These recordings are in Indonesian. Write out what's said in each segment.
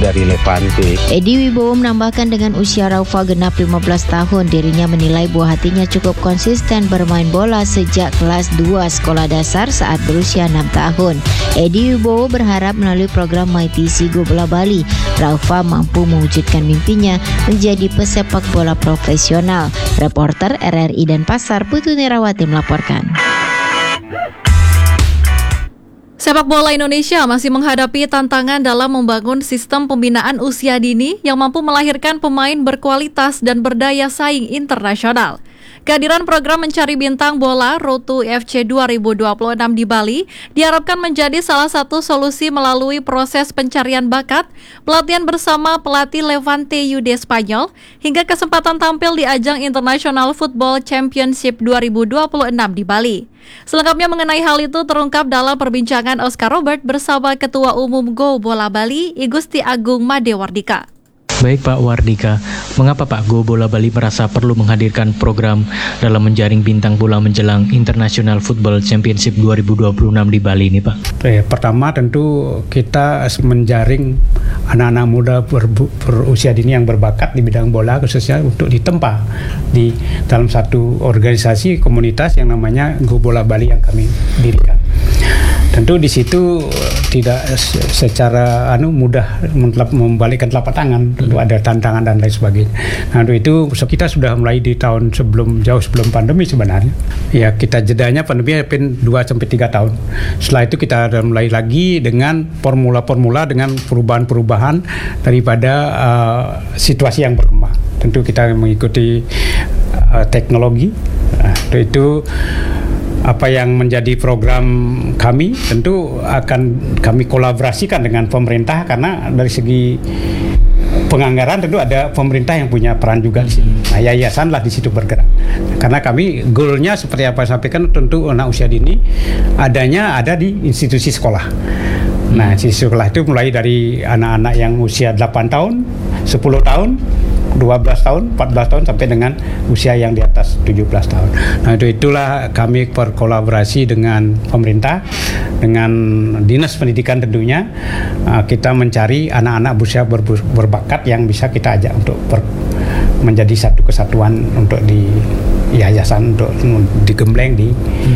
dari Levante. Edi Wibowo menambahkan dengan usia Raufa genap 15 tahun, dirinya menilai buah hatinya cukup konsisten bermain bola sejak kelas 2 sekolah dasar saat berusia 6 tahun. Edi Wibowo berharap melalui program MyTC Go Bola Bali, Raufa mampu mewujudkan mimpinya menjadi pesepak bola profesional. Reporter RRI Denpasar, Putu Nirawati melaporkan. Sepak bola Indonesia masih menghadapi tantangan dalam membangun sistem pembinaan usia dini yang mampu melahirkan pemain berkualitas dan berdaya saing internasional. Kehadiran program mencari bintang bola Road to FC 2026 di Bali diharapkan menjadi salah satu solusi melalui proses pencarian bakat, pelatihan bersama pelatih Levante UD Spanyol, hingga kesempatan tampil di ajang International Football Championship 2026 di Bali. Selengkapnya mengenai hal itu terungkap dalam perbincangan Oscar Robert bersama Ketua Umum Go Bola Bali, I Gusti Agung Madewardika. Baik Pak Wardika, mengapa Pak Go Bola Bali merasa perlu menghadirkan program dalam menjaring bintang bola menjelang International Football Championship 2026 di Bali ini Pak? Pertama tentu kita menjaring anak-anak muda berusia dini yang berbakat di bidang bola khususnya untuk ditempa di dalam satu organisasi komunitas yang namanya Go Bola Bali yang kami dirikan. Tentu di situ tidak secara mudah membalikkan telapak tangan, tentu ada tantangan dan lain sebagainya. Nah, untuk itu kita sudah mulai di tahun jauh sebelum pandemi sebenarnya. Ya, kita jedanya pandemi 2-3 tahun. Setelah itu kita mulai lagi dengan formula-formula dengan perubahan-perubahan daripada situasi yang berkembang. Tentu kita mengikuti teknologi. Nah, untuk itu apa yang menjadi program kami tentu akan kami kolaborasikan dengan pemerintah, karena dari segi penganggaran tentu ada pemerintah yang punya peran juga di sini. Nah, yayasan lah di situ bergerak. Karena kami goalnya seperti apa sampaikan, tentu anak usia dini ada di institusi sekolah. Nah, institusi sekolah itu mulai dari anak-anak yang usia 8 tahun, 10 tahun, 12 tahun, 14 tahun sampai dengan usia yang di atas 17 tahun. Nah, itulah kami berkolaborasi dengan pemerintah, dengan Dinas Pendidikan tentunya. Kita mencari anak-anak berusia berbakat yang bisa kita ajak untuk menjadi satu kesatuan untuk di yayasan, untuk digembleng di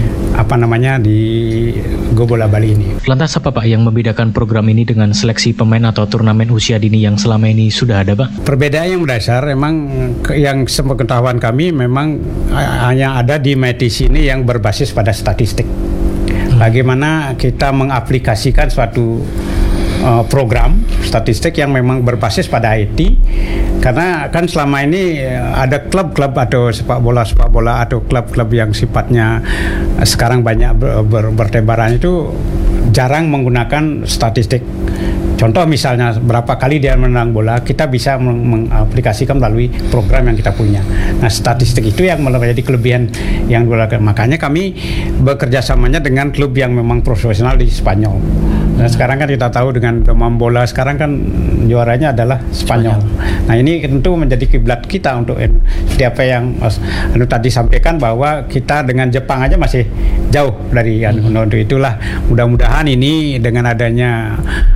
di Go Bola Bali ini. Lantas apa Pak yang membedakan program ini dengan seleksi pemain atau turnamen usia dini yang selama ini sudah ada Pak? Perbedaan yang mendasar memang yang sepengetahuan kami memang hanya ada di MyTC ini yang berbasis pada statistik. Bagaimana kita mengaplikasikan suatu program statistik yang memang berbasis pada IT, karena kan selama ini ada klub-klub atau sepak bola atau klub-klub yang sifatnya sekarang banyak bertebaran itu jarang menggunakan statistik. Contoh misalnya berapa kali dia menang bola, kita bisa mengaplikasikan melalui program yang kita punya. Nah, statistik itu yang menjadi kelebihan yang dilakukan. Makanya kami bekerja samanya dengan klub yang memang profesional di Spanyol. Nah, sekarang kan kita tahu dengan demam bola sekarang kan juaranya adalah Spanyol. Nah, ini tentu menjadi kiblat kita untuk apa yang tadi sampaikan, bahwa kita dengan Jepang aja masih jauh dari untuk itulah mudah-mudahan ini dengan adanya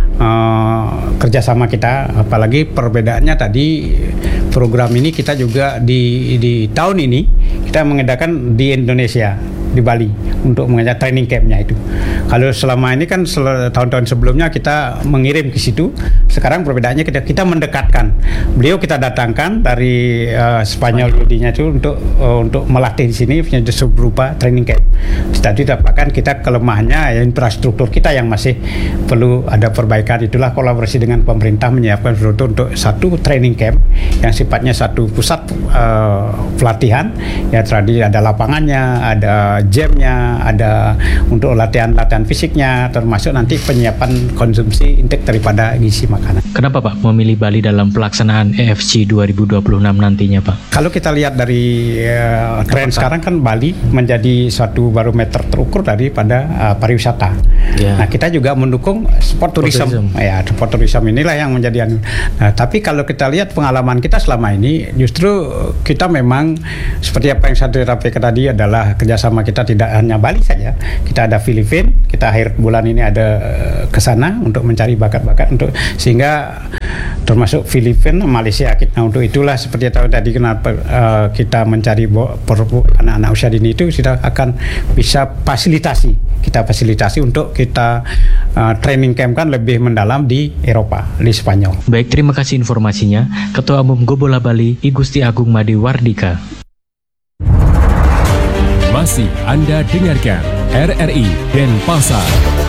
kerjasama kita, apalagi perbedaannya tadi program ini kita juga di tahun ini kita mengadakan di Indonesia, di Bali, untuk mengajak training campnya itu. Kalau selama ini kan tahun-tahun sebelumnya kita mengirim ke situ, sekarang perbedaannya kita mendekatkan. Beliau kita datangkan dari Spanyol judinya itu untuk melatih di sini berupa training camp. Tadi dapatkan kita kelemahannya ya infrastruktur kita yang masih perlu ada perbaikan. Itulah kolaborasi dengan pemerintah menyiapkan untuk satu training camp yang sifatnya satu pusat pelatihan. Ya tadi ada lapangannya, ada jamnya, ada untuk latihan fisiknya, termasuk nanti penyiapan konsumsi intake daripada gizi makanan. Kenapa Pak memilih Bali dalam pelaksanaan EFC 2026 nantinya Pak? Kalau kita lihat dari tren sekarang kan Bali menjadi suatu barometer terukur daripada pariwisata. Nah, kita juga mendukung sport tourism. Ya, sport tourism inilah yang menjadi tapi kalau kita lihat pengalaman kita selama ini, justru kita memang seperti apa yang saya sampaikan tadi adalah kerjasama kita tidak hanya Bali saja. Kita ada Filipina, kita akhir bulan ini ada ke sana untuk mencari bakat-bakat, untuk sehingga termasuk Filipina, Malaysia. Nah, untuk itulah seperti tahu tadi kenapa kita mencari anak-anak usia dini itu kita akan bisa kita fasilitasi untuk kita training camp kan lebih mendalam di Eropa, di Spanyol. Baik, terima kasih informasinya Ketua Umum Go Bola Bali I Gusti Agung Made Wardika. Masih Anda dengarkan RRI Denpasar.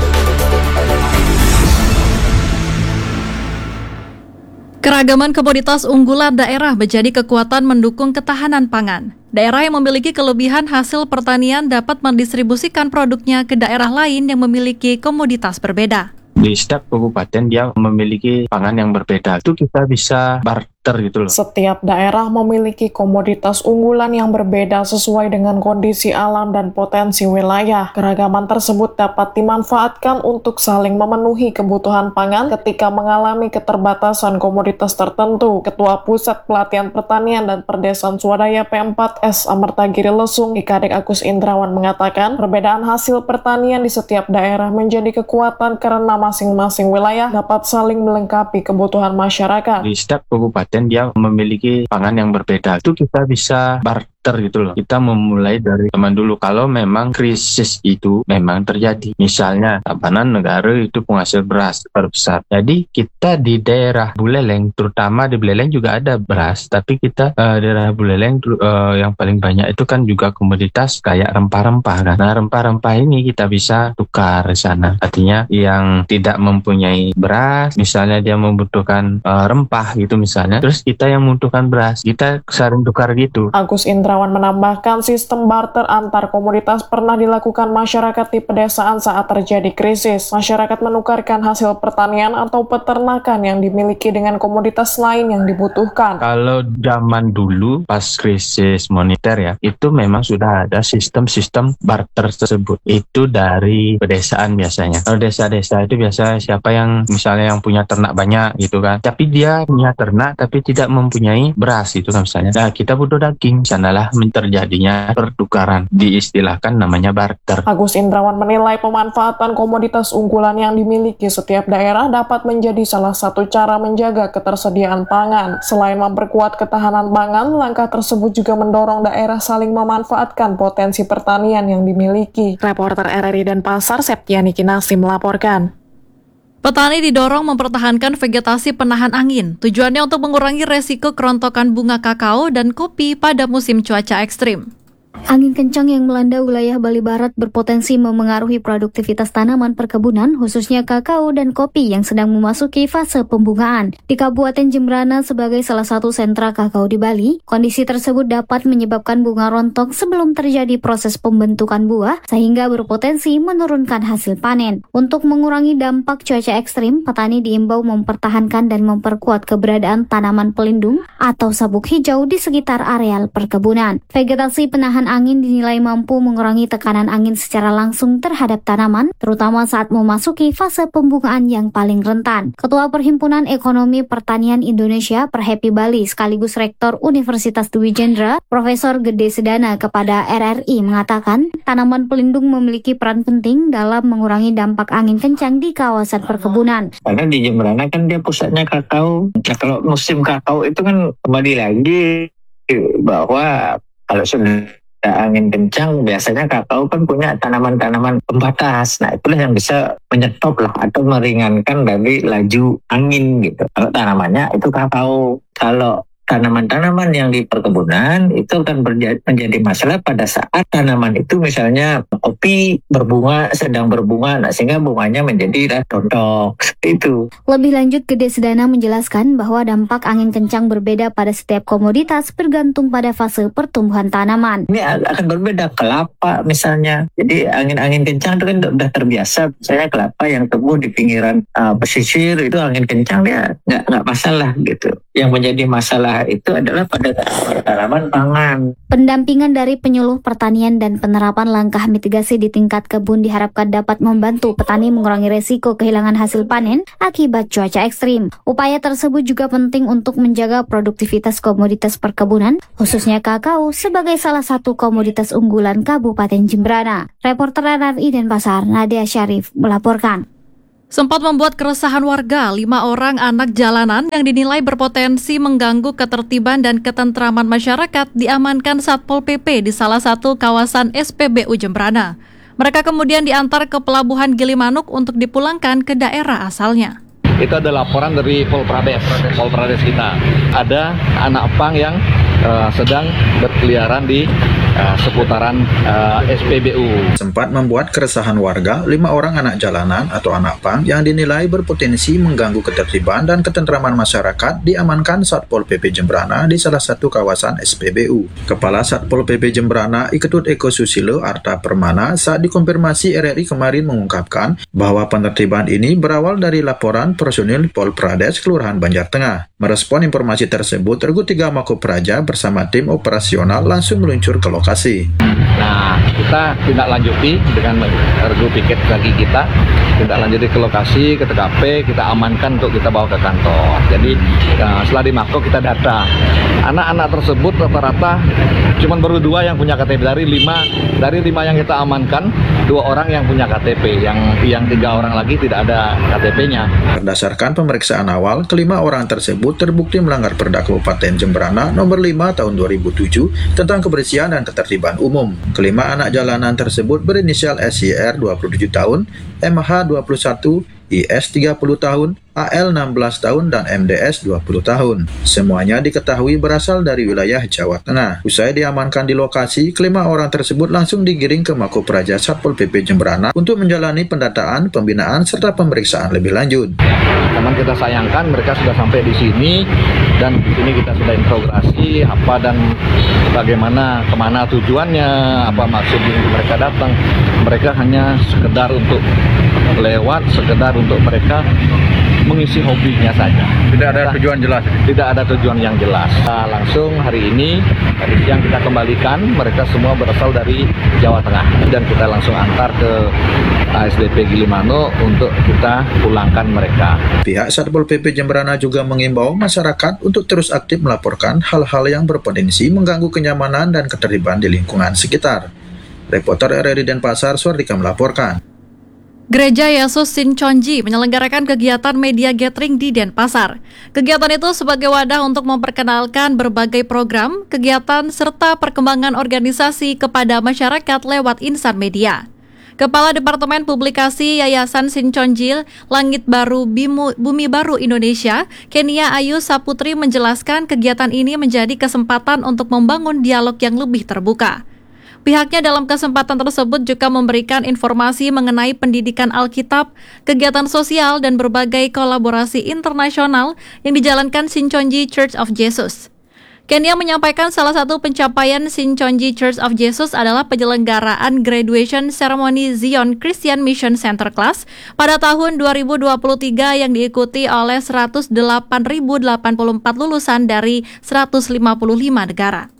Keragaman komoditas unggulan daerah menjadi kekuatan mendukung ketahanan pangan. Daerah yang memiliki kelebihan hasil pertanian dapat mendistribusikan produknya ke daerah lain yang memiliki komoditas berbeda. Di setiap kabupaten dia memiliki pangan yang berbeda. Itu kita bisa barter gitu loh. Setiap daerah memiliki komoditas unggulan yang berbeda sesuai dengan kondisi alam dan potensi wilayah. Keragaman tersebut dapat dimanfaatkan untuk saling memenuhi kebutuhan pangan ketika mengalami keterbatasan komoditas tertentu. Ketua Pusat Pelatihan Pertanian dan Perdesaan Swadaya P4S Amertagiri Lesung, IKADEK Agus Indrawan mengatakan, perbedaan hasil pertanian di setiap daerah menjadi kekuatan karena masing-masing wilayah dapat saling melengkapi kebutuhan masyarakat. Di setiap kabupaten dia memiliki pangan yang berbeda. Itu kita bisa barter gitu loh. Kita memulai dari zaman dulu. Kalau memang krisis itu memang terjadi. Misalnya, Tabanan negara itu penghasil beras terbesar. Jadi kita di daerah Buleleng, terutama di Buleleng juga ada beras. Tapi kita daerah Buleleng yang paling banyak itu kan juga komoditas kayak rempah-rempah kan. Nah, rempah-rempah ini kita bisa tukar di sana. Artinya yang tidak mempunyai beras, misalnya dia membutuhkan rempah gitu misalnya, terus kita yang membutuhkan beras, kita saling tukar gitu. Agus Indrawan menambahkan sistem barter antar komoditas pernah dilakukan masyarakat di pedesaan saat terjadi krisis. Masyarakat menukarkan hasil pertanian atau peternakan yang dimiliki dengan komoditas lain yang dibutuhkan. Kalau zaman dulu pas krisis moneter ya, itu memang sudah ada sistem-sistem barter tersebut. Itu dari pedesaan biasanya. Kalau desa-desa itu biasa siapa yang misalnya yang punya ternak banyak gitu kan, tapi dia punya ternak tapi tidak mempunyai beras itu kan misalnya. Nah, kita butuh daging, sanalah terjadinya pertukaran, diistilahkan namanya barter. Agus Indrawan menilai pemanfaatan komoditas unggulan yang dimiliki setiap daerah dapat menjadi salah satu cara menjaga ketersediaan pangan. Selain memperkuat ketahanan pangan, langkah tersebut juga mendorong daerah saling memanfaatkan potensi pertanian yang dimiliki. Reporter RRI Denpasar, Septiani Kinasi melaporkan. Petani didorong mempertahankan vegetasi penahan angin. Tujuannya untuk mengurangi resiko kerontokan bunga kakao dan kopi pada musim cuaca ekstrim. Angin kencang yang melanda wilayah Bali Barat berpotensi memengaruhi produktivitas tanaman perkebunan, khususnya kakao dan kopi yang sedang memasuki fase pembungaan. Di Kabupaten Jembrana sebagai salah satu sentra kakao di Bali, kondisi tersebut dapat menyebabkan bunga rontok sebelum terjadi proses pembentukan buah, sehingga berpotensi menurunkan hasil panen. Untuk mengurangi dampak cuaca ekstrim, petani diimbau mempertahankan dan memperkuat keberadaan tanaman pelindung atau sabuk hijau di sekitar areal perkebunan. Vegetasi penahan angin dinilai mampu mengurangi tekanan angin secara langsung terhadap tanaman, terutama saat memasuki fase pembungaan yang paling rentan. Ketua Perhimpunan Ekonomi Pertanian Indonesia Perhepi Bali sekaligus Rektor Universitas Dwi Jendra, Profesor Gede Sedana kepada RRI mengatakan, tanaman pelindung memiliki peran penting dalam mengurangi dampak angin kencang di kawasan perkebunan. Karena di Jembrana kan dia pusatnya kakao. Nah, kalau musim kakao itu kan kembali lagi bahwa kalau sudah angin kencang, biasanya kakao kan punya tanaman-tanaman pembatas. Nah, itulah yang bisa menyetop lah atau meringankan dari laju angin gitu. Kalau tanamannya itu kakao. Kalau tanaman-tanaman yang di perkebunan itu akan menjadi masalah pada saat tanaman itu misalnya kopi sedang berbunga, nah sehingga bunganya menjadi rontok seperti itu. Lebih lanjut, Gede Sedana menjelaskan bahwa dampak angin kencang berbeda pada setiap komoditas bergantung pada fase pertumbuhan tanaman. Ini akan berbeda. Kelapa misalnya, jadi angin-angin kencang itu kan sudah terbiasa. Misalnya kelapa yang tumbuh di pinggiran pesisir itu angin kencang dia nggak masalah gitu. Yang menjadi masalah itu adalah pada tanaman pangan. Pendampingan dari penyuluh pertanian dan penerapan langkah mitigasi di tingkat kebun diharapkan dapat membantu petani mengurangi resiko kehilangan hasil panen akibat cuaca ekstrim. Upaya tersebut juga penting untuk menjaga produktivitas komoditas perkebunan, khususnya kakao sebagai salah satu komoditas unggulan Kabupaten Jembrana. Reporter RRI Denpasar, Nadia Syarif melaporkan. Sempat membuat keresahan warga, 5 orang anak jalanan yang dinilai berpotensi mengganggu ketertiban dan ketentraman masyarakat diamankan Satpol PP di salah satu kawasan SPBU Jembrana. Mereka kemudian diantar ke Pelabuhan Gilimanuk untuk dipulangkan ke daerah asalnya. Itu ada laporan dari Polprades kita. Ada anak pang yang sedang berkeliaran di seputaran SPBU. Sempat membuat keresahan warga, 5 orang anak jalanan atau anak pang yang dinilai berpotensi mengganggu ketertiban dan ketentraman masyarakat diamankan Satpol PP Jembrana di salah satu kawasan SPBU. Kepala Satpol PP Jembrana Iketut Eko Susilo Arta Permana saat dikonfirmasi RRI kemarin mengungkapkan bahwa penertiban ini berawal dari laporan personil Polprades Kelurahan Banjar Tengah. Merespon informasi tersebut, Regu 3 Makopraja bersama tim operasional langsung meluncur ke lokasi. Nah, kita tindak lanjuti dengan Regu piket lagi kita, tindak lanjuti ke lokasi, ke TKP, kita amankan untuk kita bawa ke kantor. Jadi setelah di Mako kita data. Anak-anak tersebut rata-rata cuma baru 2 yang punya KTP dari 5 yang kita amankan, 2 orang yang punya KTP, yang 3 orang lagi tidak ada KTP-nya. Berdasarkan pemeriksaan awal, kelima orang tersebut terbukti melanggar Perda Kabupaten Jembrana nomor 5 tahun 2007 tentang kebersihan dan ketertiban umum. Kelima anak jalanan tersebut berinisial SYR 27 tahun, MH 21, IS 30 tahun, AL 16 tahun, dan MDS 20 tahun. Semuanya diketahui berasal dari wilayah Jawa Tengah. Usai diamankan di lokasi, kelima orang tersebut langsung digiring ke Makopraja Satpol PP Jembrana untuk menjalani pendataan, pembinaan, serta pemeriksaan lebih lanjut. Teman kita sayangkan mereka sudah sampai di sini, dan di sini kita sudah interogasi apa dan bagaimana, kemana tujuannya, apa maksud mereka datang. Mereka hanya sekedar untuk lewat, sekedar untuk mereka mengisi hobinya saja. Tidak ada tujuan jelas? Tidak ada tujuan yang jelas. Nah, langsung hari ini, tadi siang kita kembalikan, mereka semua berasal dari Jawa Tengah. Dan kita langsung antar ke ASDP Gilimanuk untuk kita pulangkan mereka. Pihak Satpol PP Jembrana juga mengimbau masyarakat untuk terus aktif melaporkan hal-hal yang berpotensi mengganggu kenyamanan dan ketertiban di lingkungan sekitar. Reporter RRI Denpasar, Suardika melaporkan. Gereja Yesus Sinchonji menyelenggarakan kegiatan media gathering di Denpasar. Kegiatan itu sebagai wadah untuk memperkenalkan berbagai program, kegiatan, serta perkembangan organisasi kepada masyarakat lewat insan media. Kepala Departemen Publikasi Yayasan Sinchonji Langit Baru Bumi Baru Indonesia, Kenia Ayu Saputri menjelaskan kegiatan ini menjadi kesempatan untuk membangun dialog yang lebih terbuka. Pihaknya dalam kesempatan tersebut juga memberikan informasi mengenai pendidikan Alkitab, kegiatan sosial, dan berbagai kolaborasi internasional yang dijalankan Sinchonji Church of Jesus. Kenia menyampaikan salah satu pencapaian Sinchonji Church of Jesus adalah penyelenggaraan graduation ceremony Zion Christian Mission Center Class pada tahun 2023 yang diikuti oleh 108.084 lulusan dari 155 negara.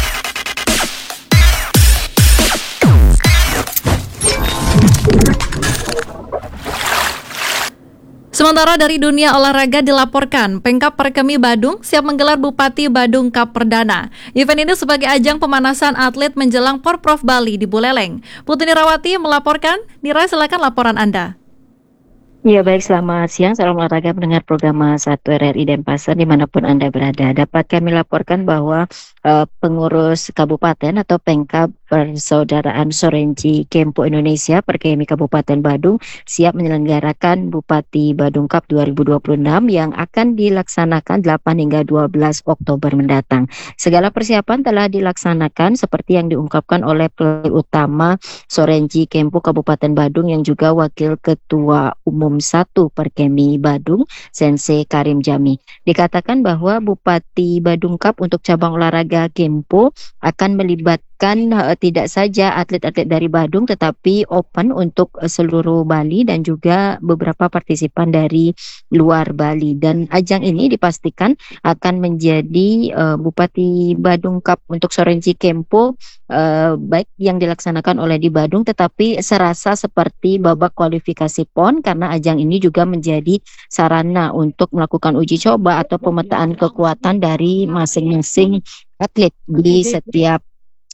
Sementara dari dunia olahraga dilaporkan, Pemkab Perkemi Badung siap menggelar Bupati Badung Cup Perdana. Event ini sebagai ajang pemanasan atlet menjelang Porprov Bali di Buleleng. Putri Nirawati melaporkan. Nira, silakan laporan Anda. Ya baik, selamat siang, salam olahraga mendengar program 1 RRI Denpasar dimanapun Anda berada. Dapat kami laporkan bahwa pengurus kabupaten atau Pemkab Persaudaraan Sorenji Kempo Indonesia Perkemi Kabupaten Badung siap menyelenggarakan Bupati Badung Cup 2026 yang akan dilaksanakan 8 hingga 12 Oktober mendatang. Segala persiapan telah dilaksanakan seperti yang diungkapkan oleh Pelatih Utama Sorenji Kempo Kabupaten Badung yang juga Wakil Ketua Umum 1 Perkemi Badung, Sensei Karim Jami. Dikatakan bahwa Bupati Badung Cup untuk cabang olahraga Kempo akan melibatkan tidak saja atlet-atlet dari Badung tetapi open untuk seluruh Bali dan juga beberapa partisipan dari luar Bali. Dan ajang ini dipastikan akan menjadi Bupati Badung Cup untuk Sorenji Kempo baik yang dilaksanakan oleh di Badung tetapi serasa seperti babak kualifikasi PON karena ajang ini juga menjadi sarana untuk melakukan uji coba atau pemetaan kekuatan dari masing-masing atlet di setiap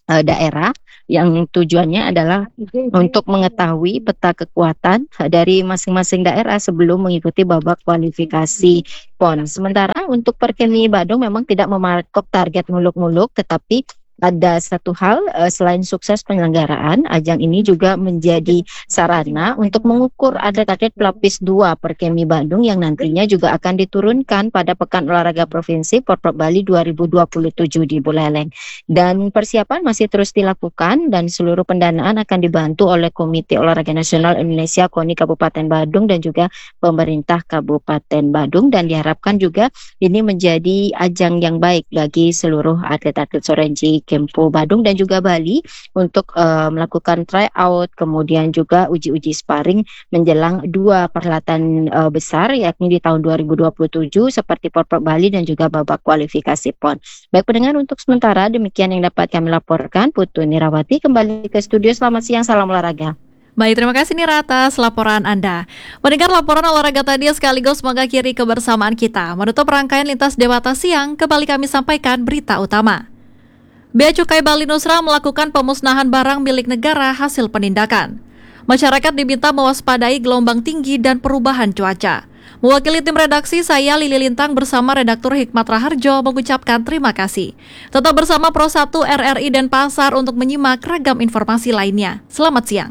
daerah yang tujuannya adalah untuk mengetahui peta kekuatan dari masing-masing daerah sebelum mengikuti babak kualifikasi PON. Sementara untuk Perkemi Badung memang tidak mematok target muluk-muluk, tetapi ada satu hal, selain sukses penyelenggaraan, ajang ini juga menjadi sarana untuk mengukur atlet-atlet pelapis 2 Perkemi Bandung yang nantinya juga akan diturunkan pada Pekan Olahraga Provinsi Porprov Bali 2027 di Buleleng. Dan persiapan masih terus dilakukan dan seluruh pendanaan akan dibantu oleh Komite Olahraga Nasional Indonesia KONI Kabupaten Badung dan juga pemerintah Kabupaten Badung, dan diharapkan juga ini menjadi ajang yang baik bagi seluruh atlet-atlet Sorenji, Kempo Badung dan juga Bali untuk melakukan tryout, kemudian juga uji-uji sparring menjelang 2 perhelatan besar yakni di tahun 2027 seperti Porprov Bali dan juga babak kualifikasi PON. Baik pendengar, untuk sementara demikian yang dapat kami laporkan. Putu Nirawati kembali ke studio. Selamat siang, salam olahraga. Baik, terima kasih Nira atas laporan Anda. Mendengar laporan olahraga tadi sekaligus mengakhiri kebersamaan kita. Menutup rangkaian Lintas Dewata Siang, kembali kami sampaikan berita utama. Bea Cukai Bali Nusra melakukan pemusnahan barang milik negara hasil penindakan. Masyarakat diminta mewaspadai gelombang tinggi dan perubahan cuaca. Mewakili tim redaksi, saya Lili Lintang bersama redaktur Hikmat Raharjo mengucapkan terima kasih. Tetap bersama Pro 1 RRI Denpasar untuk menyimak ragam informasi lainnya. Selamat siang.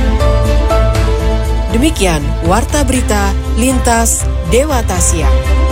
Demikian Warta Berita Lintas Dewata Siang.